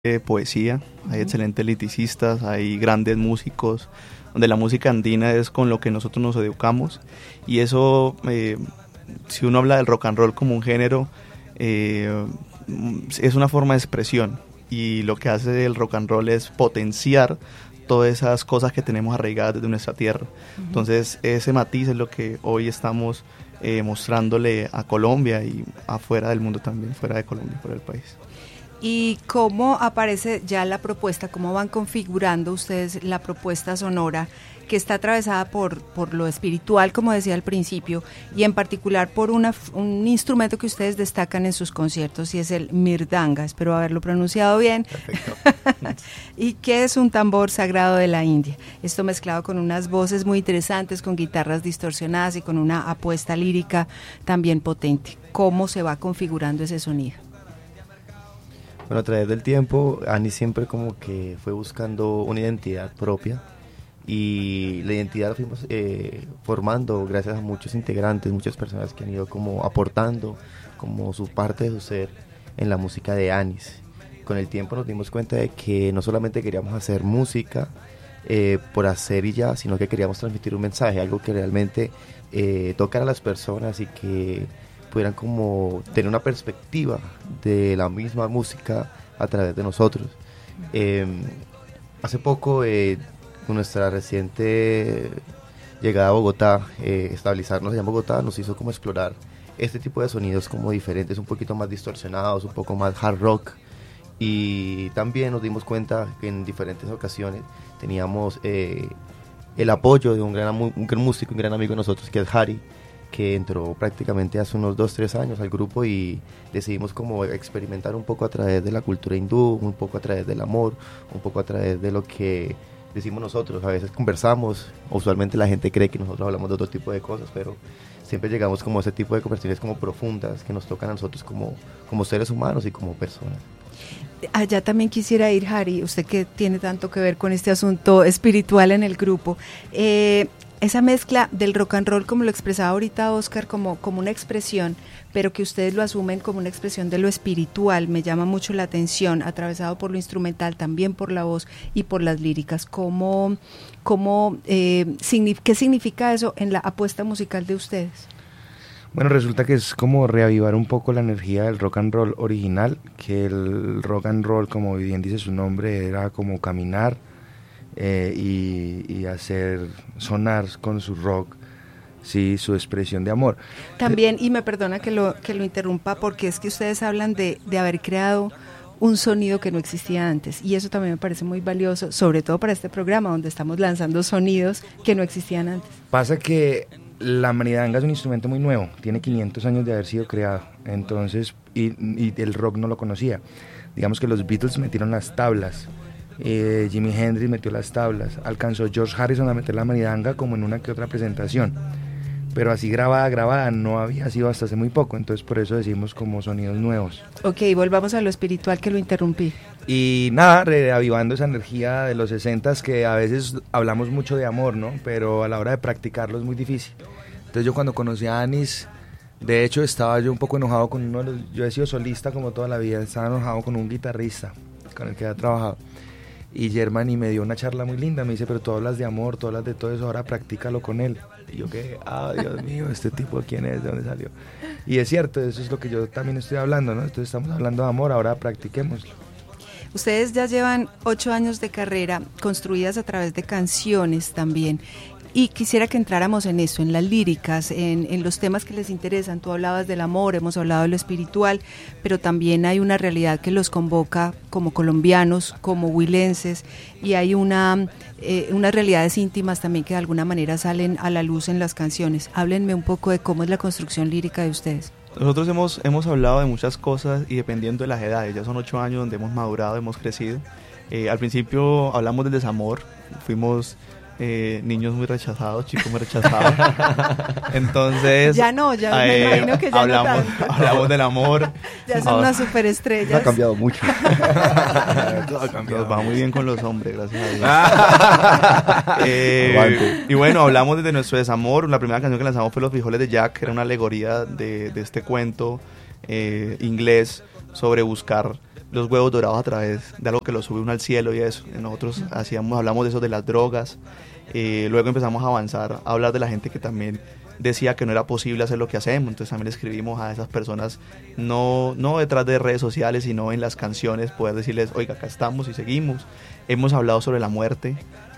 poesía, hay excelentes liricistas, hay grandes músicos, donde la música andina es con lo que nosotros nos educamos, y eso, si uno habla del rock and roll como un género, es una forma de expresión, y lo que hace el rock and roll es potenciar todas esas cosas que tenemos arraigadas desde nuestra tierra. Entonces ese matiz es lo que hoy estamos mostrándole a Colombia y afuera del mundo también, fuera de Colombia, fuera del país. ¿Y cómo aparece ya la propuesta? ¿Cómo van configurando ustedes la propuesta sonora que está atravesada por lo espiritual, como decía al principio, y en particular por un instrumento que ustedes destacan en sus conciertos, y es el mirdanga? Espero haberlo pronunciado bien. Perfecto. ¿Y qué es un tambor sagrado de la India? Esto mezclado con unas voces muy interesantes, con guitarras distorsionadas y con una apuesta lírica también potente. ¿Cómo se va configurando ese sonido? Bueno, a través del tiempo, Anis siempre como que fue buscando una identidad propia, y la identidad la fuimos formando gracias a muchos integrantes, muchas personas que han ido como aportando como su parte de su ser en la música de Anis. Con el tiempo nos dimos cuenta de que no solamente queríamos hacer música por hacer y ya, sino que queríamos transmitir un mensaje, algo que realmente tocara a las personas y que pudieran como tener una perspectiva de la misma música a través de nosotros. Hace poco, con nuestra reciente llegada a Bogotá, estabilizarnos allá en Bogotá nos hizo como explorar este tipo de sonidos como diferentes, un poquito más distorsionados, un poco más hard rock, y también nos dimos cuenta que en diferentes ocasiones teníamos el apoyo de un gran músico, un gran amigo de nosotros, que es Harry, que entró prácticamente hace unos 2-3 años al grupo, y decidimos como experimentar un poco a través de la cultura hindú, un poco a través del amor, un poco a través de lo que decimos nosotros. A veces conversamos, usualmente la gente cree que nosotros hablamos de otro tipo de cosas, pero siempre llegamos como a ese tipo de conversaciones como profundas que nos tocan a nosotros como seres humanos y como personas. Allá también quisiera ir, Harry, usted que tiene tanto que ver con este asunto espiritual en el grupo. Esa mezcla del rock and roll, como lo expresaba ahorita Oscar, como una expresión, pero que ustedes lo asumen como una expresión de lo espiritual, me llama mucho la atención, atravesado por lo instrumental, también por la voz y por las líricas. ¿Qué significa eso en la apuesta musical de ustedes? Bueno, resulta que es como reavivar un poco la energía del rock and roll original, que el rock and roll, como bien dice su nombre, era como caminar, y hacer sonar con su rock, sí, su expresión de amor. También, y me perdona que lo interrumpa, porque es que ustedes hablan de haber creado un sonido que no existía antes, y eso también me parece muy valioso, sobre todo para este programa donde estamos lanzando sonidos que no existían antes. Pasa que la maridanga es un instrumento muy nuevo, tiene 500 años de haber sido creado, entonces, y el rock no lo conocía. Digamos que los Beatles metieron las tablas, Jimi Hendrix metió las tablas, alcanzó George Harrison a meter la maridanga como en una que otra presentación, pero así grabada no había sido hasta hace muy poco, entonces por eso decimos como sonidos nuevos. Ok, volvamos a lo espiritual, que lo interrumpí. Y nada, reavivando esa energía de los 60s, que a veces hablamos mucho de amor, ¿no? Pero a la hora de practicarlo es muy difícil. Entonces yo cuando conocí a Anis, de hecho estaba yo un poco enojado con uno de los, yo he sido solista como toda la vida, estaba enojado con un guitarrista con el que había trabajado. Y Germany me dio una charla muy linda, me dice, pero tú hablas de amor, tú hablas de todo eso, ahora practícalo con él. Y yo que, Dios mío, este tipo, ¿quién es? ¿De dónde salió? Y es cierto, eso es lo que yo también estoy hablando, ¿no? Entonces estamos hablando de amor, ahora practiquémoslo. Ustedes ya llevan 8 años de carrera construidas a través de canciones también. Y quisiera que entráramos en eso, en las líricas, en los temas que les interesan. Tú hablabas del amor, hemos hablado de lo espiritual, pero también hay una realidad que los convoca como colombianos, como huilenses, y hay unas realidades íntimas también que de alguna manera salen a la luz en las canciones. Háblenme un poco de cómo es la construcción lírica de ustedes. Nosotros hemos hablado de muchas cosas, y dependiendo de las edades, ya son 8 años donde hemos madurado, hemos crecido. Al principio hablamos del desamor, fuimos niños muy rechazados, chicos muy rechazados. Entonces ya me imagino que ya hablamos del amor. Ya son unas superestrellas. Ha cambiado mucho. Todo ha cambiado. Nos va muy bien con los hombres, gracias a Dios. Y bueno, hablamos desde nuestro desamor. La primera canción que lanzamos fue Los frijoles de Jack, que era una alegoría de este cuento inglés sobre buscar los huevos dorados a través de algo que los sube uno al cielo y eso. Nosotros hablamos de eso, de las drogas. Luego empezamos a avanzar, a hablar de la gente que también decía que no era posible hacer lo que hacemos. Entonces también escribimos a esas personas, no detrás de redes sociales, sino en las canciones, poder decirles, oiga, acá estamos y seguimos. Hemos hablado sobre la muerte.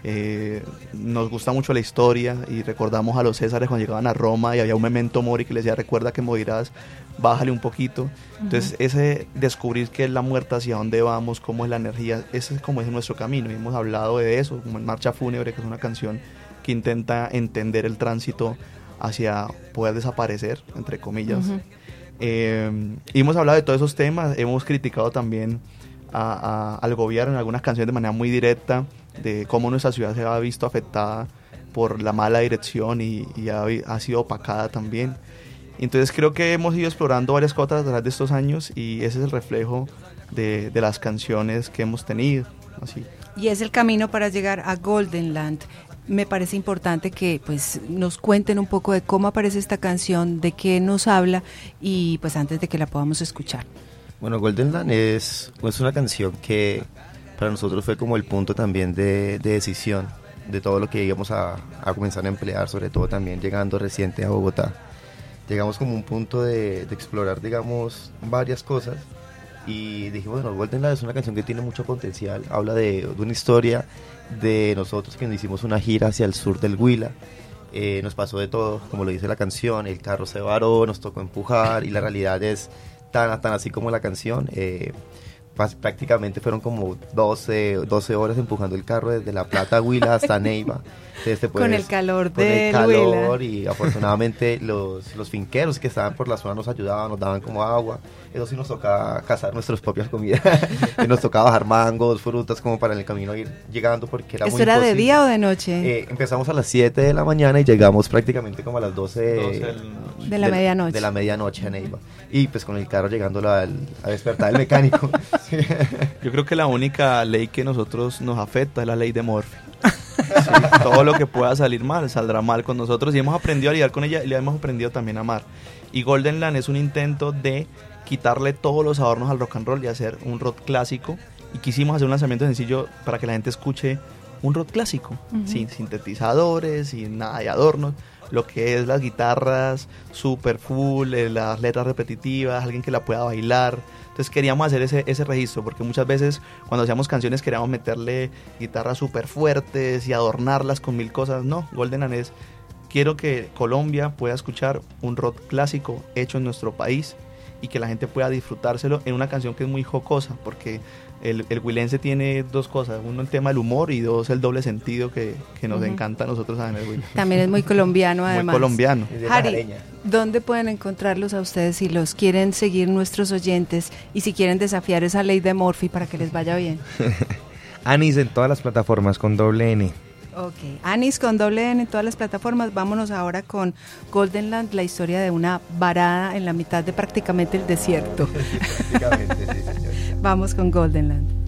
Nos gusta mucho la historia y recordamos a los Césares cuando llegaban a Roma y había un memento mori que les decía, recuerda que morirás, bájale un poquito. Entonces ese descubrir qué es la muerte, hacia dónde vamos, cómo es la energía, ese es como es nuestro camino, y hemos hablado de eso, como en Marcha Fúnebre, que es una canción que intenta entender el tránsito hacia poder desaparecer, entre comillas. Y hemos hablado de todos esos temas, hemos criticado también al gobierno en algunas canciones de manera muy directa, de cómo nuestra ciudad se ha visto afectada por la mala dirección y ha sido opacada también. Entonces creo que hemos ido explorando varias cosas a través de estos años y ese es el reflejo de las canciones que hemos tenido. Así. Y es el camino para llegar a Golden Land. Me parece importante que pues nos cuenten un poco de cómo aparece esta canción, de qué nos habla y pues antes de que la podamos escuchar. Bueno, Golden Land es una canción que para nosotros fue como el punto también de decisión de todo lo que íbamos a comenzar a emplear, sobre todo también llegando reciente a Bogotá. Llegamos como un punto de explorar, digamos, varias cosas y dijimos, bueno, Golden Land es una canción que tiene mucho potencial, habla de una historia de nosotros que hicimos una gira hacia el sur del Huila. Nos pasó de todo, como lo dice la canción, el carro se varó, nos tocó empujar y la realidad es tan así como la canción. Prácticamente fueron como 12 horas empujando el carro desde La Plata a Huila hasta Neiva. Entonces, con el calor del Huila. Y afortunadamente los finqueros que estaban por la zona nos ayudaban, nos daban como agua. Eso sí, nos tocaba cazar nuestras propias comidas. Y nos tocaba bajar mangos, frutas como para en el camino ir llegando porque era muy imposible. ¿Esto era de día o de noche? Empezamos a las 7 de la mañana y llegamos prácticamente como a las 12 de la medianoche. De la medianoche a Neiva. Y pues con el carro llegando a despertar el mecánico. Sí. Yo creo que la única ley que nosotros nos afecta es la ley de Murphy. Sí, todo lo que pueda salir mal, saldrá mal con nosotros y hemos aprendido a lidiar con ella y le hemos aprendido también a amar. Y Golden Land es un intento de quitarle todos los adornos al rock and roll y hacer un rock clásico. Y quisimos hacer un lanzamiento sencillo para que la gente escuche un rock clásico, sin sintetizadores, sin nada de adornos. Lo que es las guitarras super full, las letras repetitivas, alguien que la pueda bailar. Entonces queríamos hacer ese registro, porque muchas veces cuando hacíamos canciones queríamos meterle guitarras súper fuertes y adornarlas con mil cosas. No, Golden Land es, quiero que Colombia pueda escuchar un rock clásico hecho en nuestro país y que la gente pueda disfrutárselo en una canción que es muy jocosa, porque el huilense tiene dos cosas, uno el tema del humor y dos el doble sentido que nos encanta a nosotros en el Huila. También es muy colombiano además. Muy colombiano. Harry, ¿dónde pueden encontrarlos a ustedes si los quieren seguir nuestros oyentes y si quieren desafiar esa ley de Murphy para que les vaya bien? Anis en todas las plataformas con doble N. Ok, Anis con doble N en todas las plataformas. Vámonos ahora con Golden Land, la historia de una varada en la mitad de prácticamente el desierto. Prácticamente, sí, señor. Vamos con Golden Land.